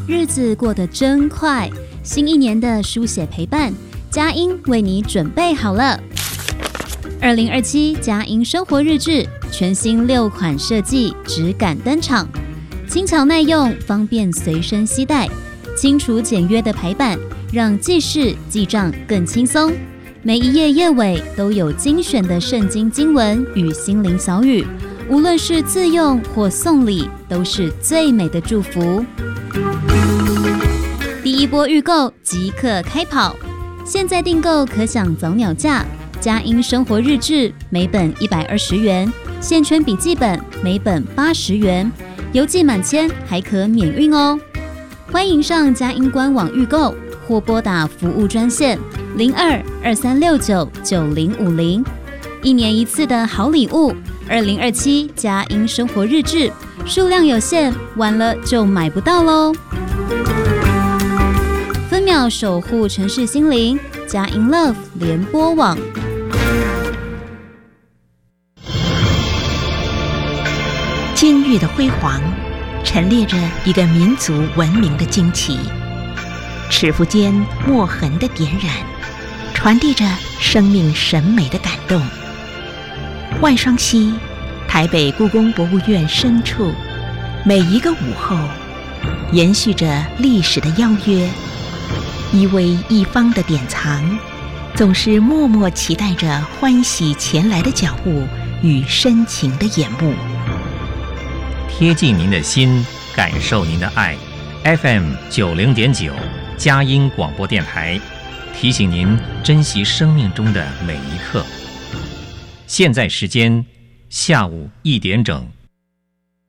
日子过得真快，新一年的书写陪伴，佳音为你准备好了。2027佳音生活日志全新6款设计质感登场，轻巧耐用，方便随身携带，清楚简约的排版，让记事记账更轻松。每一页页尾都有精选的圣经经文与心灵小语，无论是自用或送礼，都是最美的祝福。第一波预购即刻开跑，现在订购可享早鸟价。佳音生活日志每本120元，线圈笔记本每本80元，邮寄满千还可免运哦。欢迎上佳音官网预购，或拨打服务专线02-2369-9050。一年一次的好礼物，2027佳音生活日志，数量有限，晚了就买不到喽。分秒守护城市心灵，佳音 Love 联播网。 今日的辉煌，陈列着一个民族文明的惊奇，尺幅间墨痕的点染，传递着生命审美的感动。万双溪，台北故宫博物院深处，每一个午后，延续着历史的邀约，一微一方的典藏，总是默默期待着欢喜前来的脚步与深情的眼目。 贴近您的心，感受您的爱。FM 90.9佳音广播电台，提醒您珍惜生命中的每一刻。现在时间下午1点整。